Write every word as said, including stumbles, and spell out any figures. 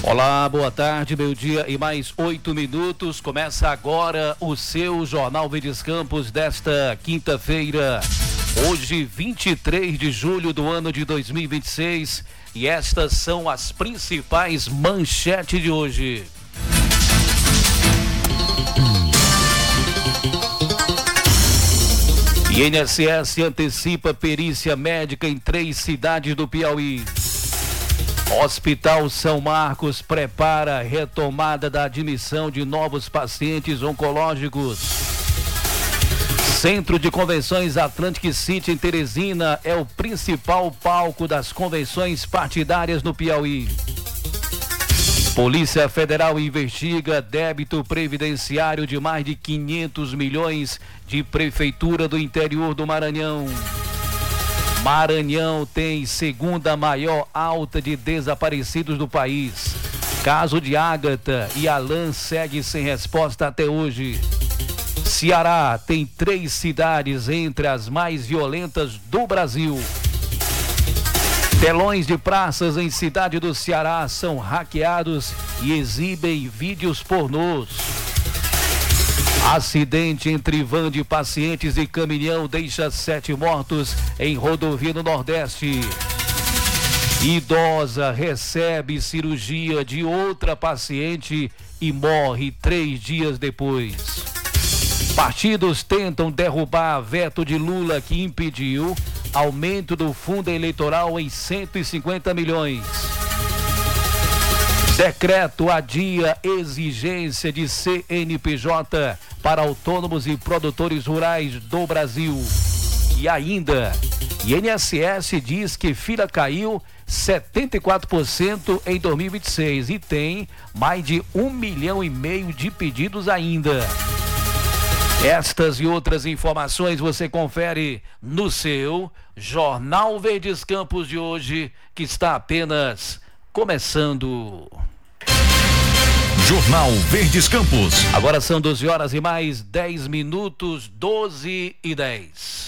Olá, boa tarde, meio-dia e mais oito minutos. Começa agora o seu Jornal Verdes Campos desta quinta-feira, hoje vinte e três de julho do ano de dois mil e vinte e seis, e estas são as principais manchetes de hoje. I N S S antecipa perícia médica em três cidades do Piauí. Hospital São Marcos prepara retomada da admissão de novos pacientes oncológicos. Centro de Convenções Atlantic City em Teresina é o principal palco das convenções partidárias no Piauí. Polícia Federal investiga débito previdenciário de mais de quinhentos milhões de Prefeitura do interior do Maranhão. Maranhão tem segunda maior alta de desaparecidos do país. Caso de Ágata e Alan segue sem resposta até hoje. Ceará tem três cidades entre as mais violentas do Brasil. Telões de praças em cidade do Ceará são hackeados e exibem vídeos pornôs. Acidente entre van de pacientes e caminhão deixa sete mortos em rodovia no Nordeste. Idosa recebe cirurgia de outra paciente e morre três dias depois. Partidos tentam derrubar veto de Lula que impediu aumento do fundo eleitoral em cento e cinquenta milhões. Decreto adia exigência de C N P J para autônomos e produtores rurais do Brasil. E ainda, I N S S diz que fila caiu setenta e quatro por cento em dois mil e vinte e seis e tem mais de um milhão e meio de pedidos ainda. Estas e outras informações você confere no seu Jornal Verdes Campos de hoje, que está apenas começando. Jornal Verdes Campos. Agora são doze horas e mais dez minutos, doze e dez.